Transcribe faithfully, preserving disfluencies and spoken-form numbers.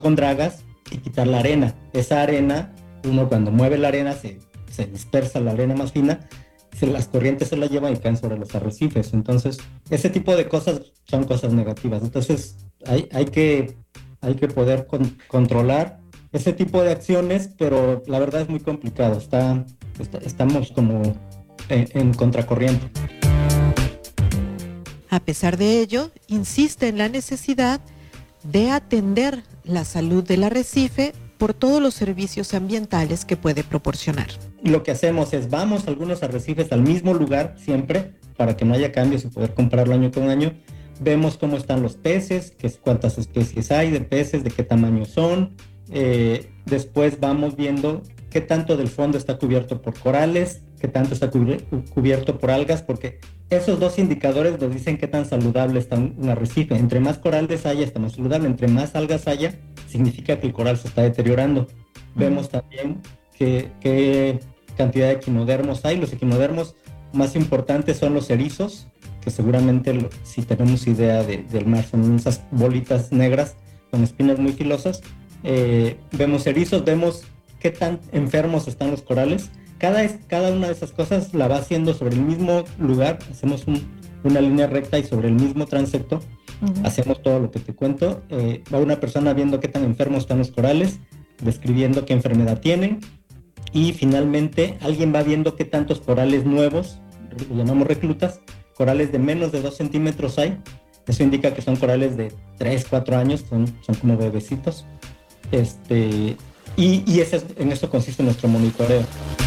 con dragas y quitar la arena. Esa arena, uno cuando mueve la arena se, se dispersa la arena más fina, se, las corrientes se la llevan y caen sobre los arrecifes. Entonces, ese tipo de cosas son cosas negativas. Entonces, hay, hay, que, hay que poder con, controlar ese tipo de acciones, pero la verdad es muy complicado. Está, está, estamos como en, en contracorriente. A pesar de ello, insiste en la necesidad de atender la salud del arrecife por todos los servicios ambientales que puede proporcionar. Lo que hacemos es, vamos a algunos arrecifes al mismo lugar siempre, para que no haya cambios y poder comprarlo año con año. Vemos cómo están los peces, qué, cuántas especies hay de peces, de qué tamaño son. Eh, después vamos viendo qué tanto del fondo está cubierto por corales, qué tanto está cubi- cubierto por algas, porque esos dos indicadores nos dicen qué tan saludable está un, un arrecife. Entre más corales haya, está más saludable. Entre más algas haya, significa que el coral se está deteriorando. Uh-huh. Vemos también qué, qué cantidad de equinodermos hay. Los equinodermos más importantes son los erizos, que seguramente lo, si tenemos idea de, del mar, son esas bolitas negras con espinas muy filosas. Eh, vemos erizos, vemos qué tan enfermos están los corales. Cada, cada una de esas cosas la va haciendo sobre el mismo lugar. Hacemos un, una línea recta y sobre el mismo transepto uh-huh. hacemos todo lo que te cuento. Eh, va una persona viendo qué tan enfermos están los corales, describiendo qué enfermedad tienen, y finalmente alguien va viendo qué tantos corales nuevos, lo llamamos reclutas, corales de menos de dos centímetros hay. Eso indica que son corales de tres, cuatro años, son, son como bebecitos. Este, y y ese es, en eso consiste nuestro monitoreo.